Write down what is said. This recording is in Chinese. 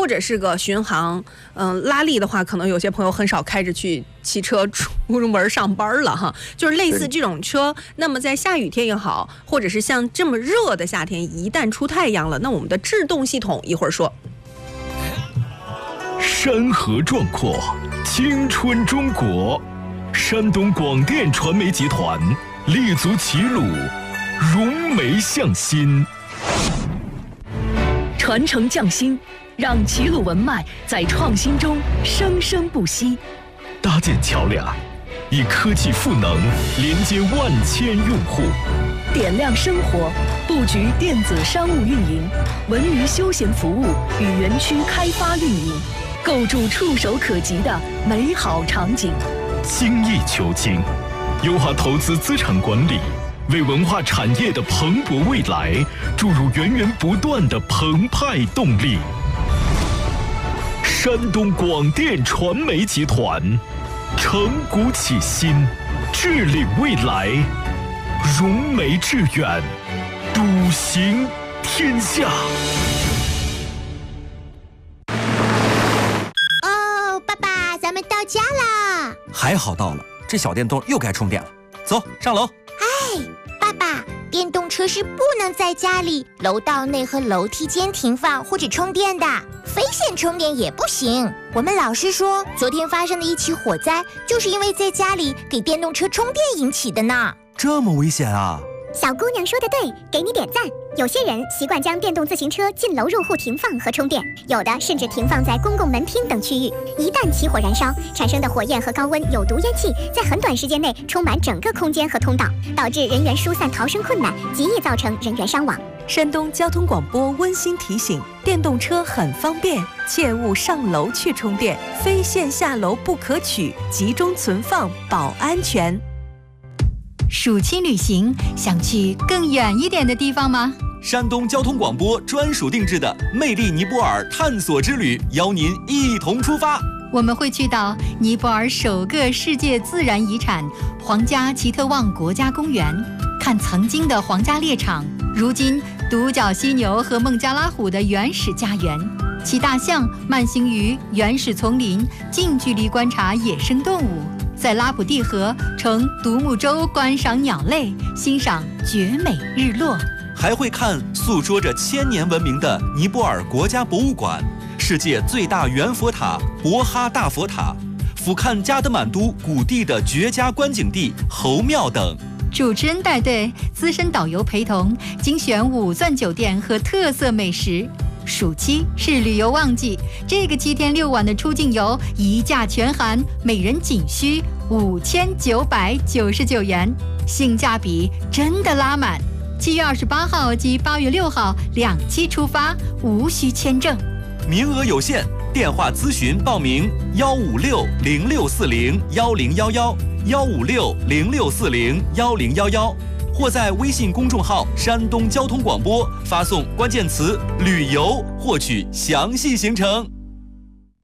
或者是个巡航，拉力的话，可能有些朋友很少开着去骑车出门上班了哈，就是类似这种车。那么在下雨天也好，或者是像这么热的夏天，一旦出太阳了，那我们的制动系统一会儿说。 山河壮阔，青春中国，山东广电传媒集团立足齐鲁，融媒向心， 传承匠心，让齐鲁文脉在创新中生生不息。 搭建桥梁，以科技赋能连接万千用户， 点亮生活，布局电子商务运营、文娱休闲服务与园区开发运营，构筑触手可及的美好场景。 精益求精，优化投资资产管理，为文化产业的蓬勃未来注入源源不断的澎湃动力。山东广电传媒集团承股启新，致力未来，融媒致远，笃行天下。 哦，爸爸，咱们到家啦！ 还好到了，这小电动又该充电了。走，上楼。 爸爸，电动车是不能在家里、楼道内和楼梯间停放或者充电的，非线充电也不行。我们老师说，昨天发生的一起火灾，就是因为在家里给电动车充电引起的呢。 这么危险啊！ 小姑娘说的对，给你点赞。有些人习惯将电动自行车进楼入户停放和充电，有的甚至停放在公共门厅等区域。一旦起火燃烧，产生的火焰和高温有毒烟气在很短时间内充满整个空间和通道，导致人员疏散逃生困难，极易造成人员伤亡。 山东交通广播温馨提醒：电动车很方便，切勿上楼去充电，非线下楼不可取，集中存放保安全。 暑期旅行，想去更远一点的地方吗？ 山东交通广播专属定制的魅力尼泊尔探索之旅，邀您一同出发。 我们会去到尼泊尔首个世界自然遗产皇家奇特旺国家公园，看曾经的皇家猎场，如今独角犀牛和孟加拉虎的原始家园，骑大象慢行于原始丛林，近距离观察野生动物，在拉普蒂河乘独木舟观赏鸟类，欣赏绝美日落。 还会看诉说着1000年文明的尼泊尔国家博物馆，世界最大圆佛塔博哈大佛塔，俯瞰加德满都古地的绝佳观景地侯庙等。 主持人带队，资深导游陪同，精选5钻酒店和特色美食。暑期是旅游旺季，这个7天6晚的出境游一价全含，每人仅需5999元，性价比真的拉满。7月28号及8月6号2期出发，无需签证， 名额有限，电话咨询报名15606401011，15606401011，或在微信公众号山东交通广播发送关键词旅游获取详细行程。